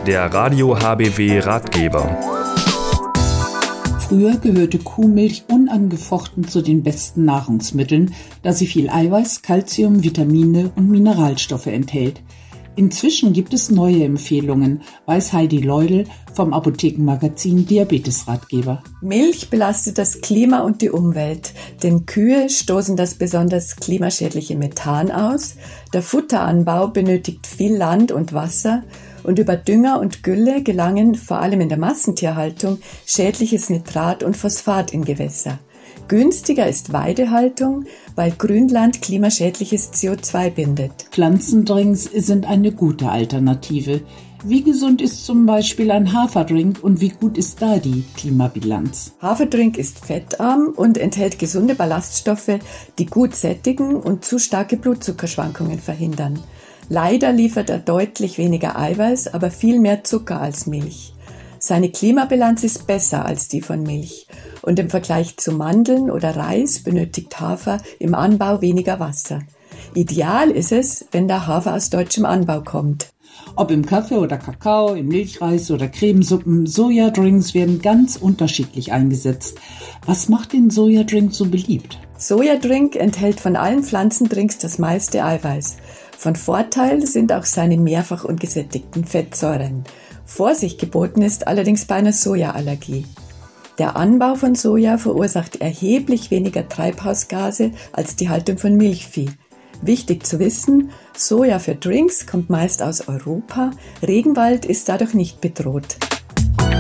der Radio HBW Ratgeber. Früher gehörte Kuhmilch unangefochten zu den besten Nahrungsmitteln, da sie viel Eiweiß, Kalzium, Vitamine und Mineralstoffe enthält. Inzwischen gibt es neue Empfehlungen, weiß Heidi Leudel vom Apothekenmagazin Diabetesratgeber. Milch belastet das Klima und die Umwelt, denn Kühe stoßen das besonders klimaschädliche Methan aus, der Futteranbau benötigt viel Land und Wasser und über Dünger und Gülle gelangen vor allem in der Massentierhaltung schädliches Nitrat und Phosphat in Gewässer. Günstiger ist Weidehaltung, weil Grünland klimaschädliches CO2 bindet. Pflanzendrinks sind eine gute Alternative. Wie gesund ist zum Beispiel ein Haferdrink und wie gut ist da die Klimabilanz? Haferdrink ist fettarm und enthält gesunde Ballaststoffe, die gut sättigen und zu starke Blutzuckerschwankungen verhindern. Leider liefert er deutlich weniger Eiweiß, aber viel mehr Zucker als Milch. Seine Klimabilanz ist besser als die von Milch und im Vergleich zu Mandeln oder Reis benötigt Hafer im Anbau weniger Wasser. Ideal ist es, wenn der Hafer aus deutschem Anbau kommt. Ob im Kaffee oder Kakao, im Milchreis oder Cremesuppen, Sojadrinks werden ganz unterschiedlich eingesetzt. Was macht den Sojadrink so beliebt? Sojadrink enthält von allen Pflanzendrinks das meiste Eiweiß. Von Vorteil sind auch seine mehrfach ungesättigten Fettsäuren. Vorsicht geboten ist allerdings bei einer Sojaallergie. Der Anbau von Soja verursacht erheblich weniger Treibhausgase als die Haltung von Milchvieh. Wichtig zu wissen, Soja für Drinks kommt meist aus Europa, Regenwald ist dadurch nicht bedroht.